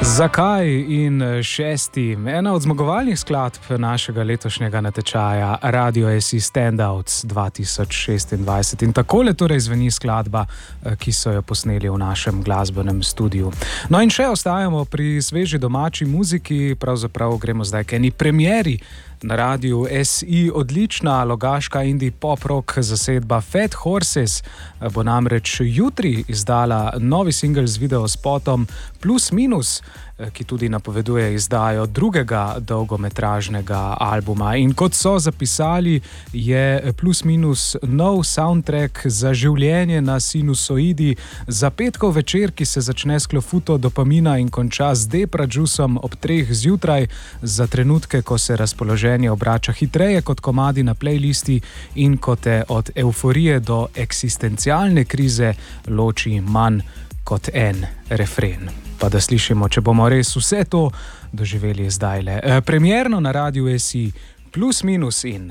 Zakaj in šesti, ena od zmagovalnih skladb našega letošnjega natečaja Radio SI Standouts 2026. In takole torej zveni skladba, ki so jo posneli v našem glasbenem studiu. No in še ostajamo pri sveži domači muziki, pravzaprav gremo zdaj k eni premieri na Radiu SI. Odlična logaška indie pop-rock zasedba Fat Horses bo namreč jutri izdala novi singel z videospotom Plus Minus, ki tudi napoveduje izdajo drugega dolgometražnega albuma. In kot so zapisali, je Plus Minus nov soundtrack za življenje na sinusoidi, za petkov večer, ki se začne s klofuto dopamina in konča z depra-džusom ob 3 zjutraj, za trenutke, ko se razpoloženje obrača hitreje kot komadi na playlisti in ko te od euforije do eksistencialne krize loči manj kot en refren. Pa da slišimo, če bomo res vse to doživeli zdajle. Premierno na Radiu SI Plus Minus in